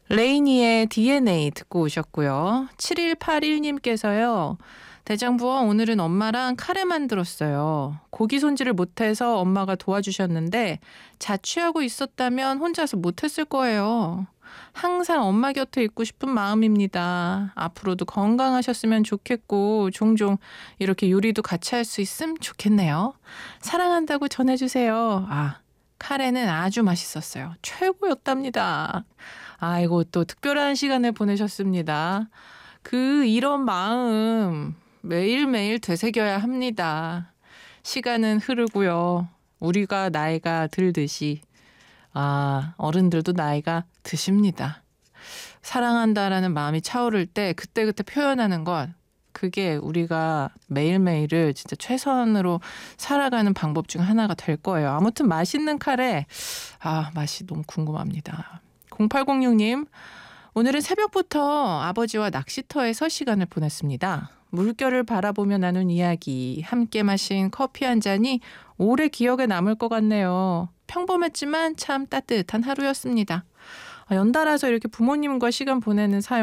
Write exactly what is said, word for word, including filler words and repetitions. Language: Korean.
레이니의 디엔에이 듣고 오셨고요. 칠일팔일님께서요. 대장부어 오늘은 엄마랑 카레 만들었어요. 고기 손질을 못해서 엄마가 도와주셨는데 자취하고 있었다면 혼자서 못했을 거예요. 항상 엄마 곁에 있고 싶은 마음입니다. 앞으로도 건강하셨으면 좋겠고 종종 이렇게 요리도 같이 할 수 있으면 좋겠네요. 사랑한다고 전해주세요. 아, 카레는 아주 맛있었어요. 최고였답니다. 아이고, 또 특별한 시간을 보내셨습니다. 그 이런 마음 매일매일 되새겨야 합니다. 시간은 흐르고요. 우리가 나이가 들듯이 아, 어른들도 나이가 드십니다. 사랑한다라는 마음이 차오를 때 그때그때 표현하는 것, 그게 우리가 매일매일을 진짜 최선으로 살아가는 방법 중 하나가 될 거예요. 아무튼 맛있는 카레, 아, 맛이 너무 궁금합니다. 공팔공육님, 오늘은 새벽부터 아버지와 낚시터에서 시간을 보냈습니다. 물결을 바라보며 나눈 이야기, 함께 마신 커피 한 잔이 오래 기억에 남을 것 같네요. 평범했지만 참 따뜻한 하루였습니다. 연달아서 이렇게 부모님과 시간 보내는 사연